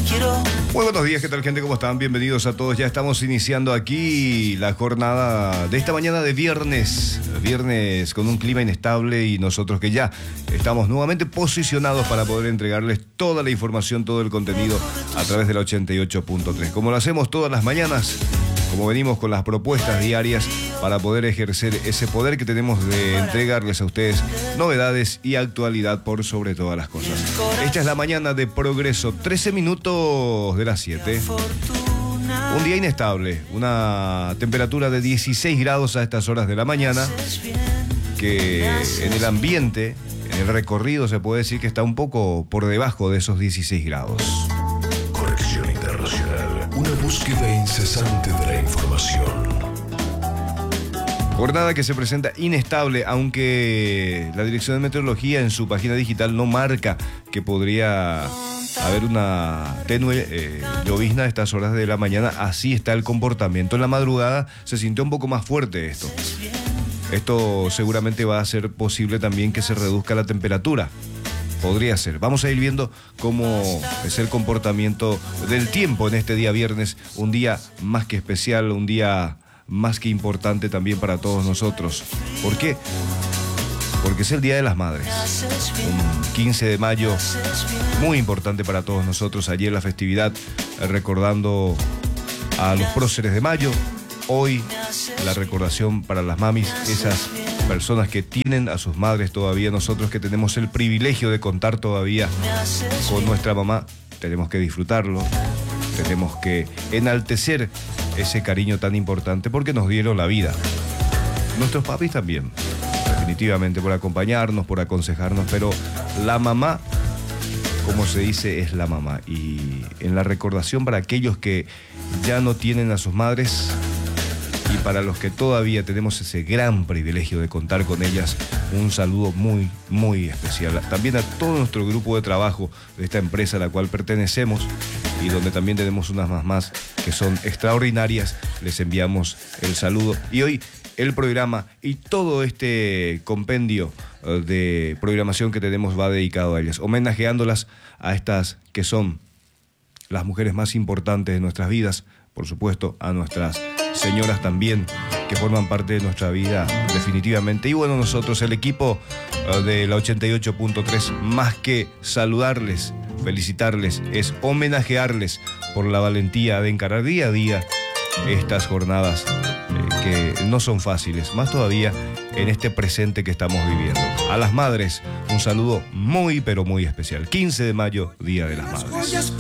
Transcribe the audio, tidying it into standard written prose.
Muy buenos días, ¿qué tal, gente? ¿Cómo están? Bienvenidos a todos. Ya estamos iniciando aquí la jornada de esta mañana de viernes. Viernes con un clima inestable y nosotros que ya estamos nuevamente posicionados para poder entregarles toda la información, todo el contenido a través de la 88.3. Como lo hacemos todas las mañanas, como venimos con las propuestas diarias para poder ejercer ese poder que tenemos de entregarles a ustedes novedades y actualidad por sobre todas las cosas. Esta es la mañana de Progreso, 13 minutos de las 7. Un día inestable, una temperatura de 16 grados a estas horas de la mañana, que en el ambiente, en el recorrido se puede decir que está un poco por debajo de esos 16 grados. Conexión Internacional, una búsqueda incesante de la información. Jornada que se presenta inestable, aunque la Dirección de Meteorología en su página digital no marca que podría haber una tenue llovizna a estas horas de la mañana. Así está el comportamiento. En la madrugada se sintió un poco más fuerte esto. Esto seguramente va a hacer posible también que se reduzca la temperatura. Podría ser. Vamos a ir viendo cómo es el comportamiento del tiempo en este día viernes. Un día más que especial, un día más que importante también para todos nosotros. ¿Por qué? Porque es el Día de las Madres. Un 15 de mayo muy importante para todos nosotros. Ayer la festividad recordando a los próceres de mayo. Hoy la recordación para las mamis, esas personas que tienen a sus madres todavía. Nosotros que tenemos el privilegio de contar todavía con nuestra mamá, tenemos que disfrutarlo. Tenemos que enaltecer ese cariño tan importante porque nos dieron la vida. Nuestros papis también, definitivamente, por acompañarnos, por aconsejarnos, pero la mamá, como se dice, es la mamá. Y en la recordación para aquellos que ya no tienen a sus madres y para los que todavía tenemos ese gran privilegio de contar con ellas, un saludo muy, muy especial. También a todo nuestro grupo de trabajo de esta empresa a la cual pertenecemos y donde también tenemos unas mamás que son extraordinarias, les enviamos el saludo. Y hoy el programa y todo este compendio de programación que tenemos va dedicado a ellas, homenajeándolas a estas que son las mujeres más importantes de nuestras vidas, por supuesto a nuestras señoras también, que forman parte de nuestra vida definitivamente. Y bueno, nosotros, el equipo de la 88.3, más que saludarles, felicitarles, es homenajearles por la valentía de encarar día a día estas jornadas que no son fáciles, más todavía en este presente que estamos viviendo. A las madres, un saludo muy, pero muy especial. 15 de mayo, Día de las Madres.